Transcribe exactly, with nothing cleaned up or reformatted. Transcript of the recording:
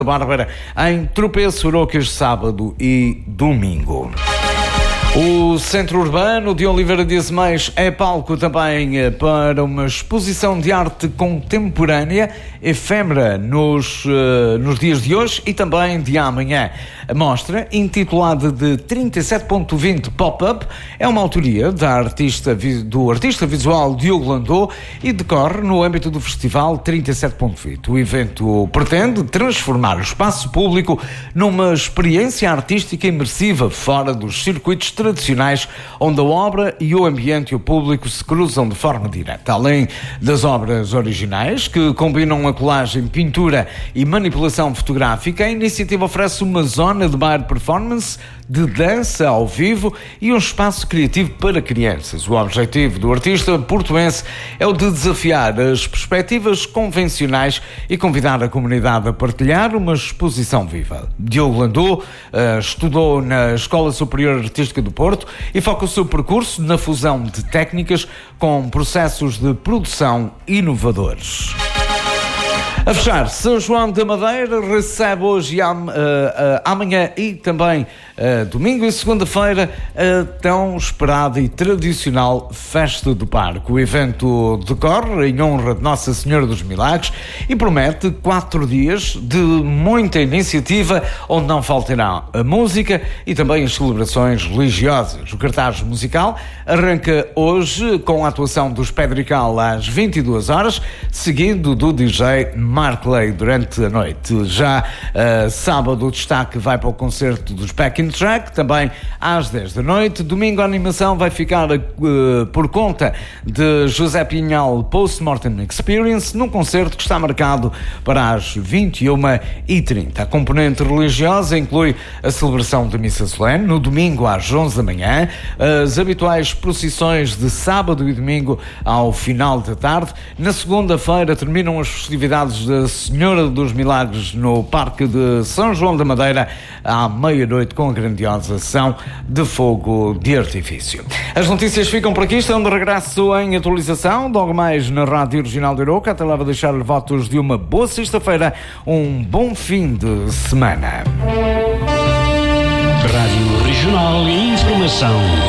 Bárbara em Tropeço, Urocas, sábado e domingo. O Centro Urbano de Oliveira de Azeméis é palco também para uma exposição de arte contemporânea efêmera nos, uh, nos dias de hoje e também de amanhã. A mostra, intitulada de trinta e sete ponto vinte Pop-Up, é uma autoria da artista, do artista visual Diogo Landau e decorre no âmbito do Festival trinta e sete ponto vinte. O evento pretende transformar o espaço público numa experiência artística imersiva fora dos circuitos tradicionais, onde a obra e o ambiente e o público se cruzam de forma direta. Além das obras originais, que combinam a colagem, pintura e manipulação fotográfica, a iniciativa oferece uma zona de bar performance, de dança ao vivo e um espaço criativo para crianças. O objetivo do artista portuense é o de desafiar as perspectivas convencionais e convidar a comunidade a partilhar uma exposição viva. Diogo Landau uh, estudou na Escola Superior Artística do Porto e foca o seu percurso na fusão de técnicas com processos de produção inovadores. A fechar, São João da Madeira recebe hoje, am, uh, uh, amanhã e também uh, domingo e segunda-feira a tão esperada e tradicional Festa do Parque. O evento decorre em honra de Nossa Senhora dos Milagres e promete quatro dias de muita iniciativa, onde não faltará a música e também as celebrações religiosas. O cartaz musical arranca hoje com a atuação dos Pedrical às vinte e duas horas, seguindo do D J Markley durante a noite. Já uh, sábado o destaque vai para o concerto dos Back in Track, também às dez da noite. Domingo a animação vai ficar uh, por conta de José Pinhal Post-Mortem Experience, num concerto que está marcado para as vinte e uma e trinta. A componente religiosa inclui a celebração da missa solene no domingo às onze da manhã, as habituais procissões de sábado e domingo ao final da tarde. Na segunda-feira terminam as festividades da Senhora dos Milagres no Parque de São João da Madeira à meia-noite, com a grandiosa sessão de fogo de artifício. As notícias ficam por aqui, estão de regresso em atualização, logo mais na Rádio Regional de Arouca. Até lá vou deixar-lhe votos de uma boa sexta-feira, um bom fim de semana. Rádio Regional e Informação.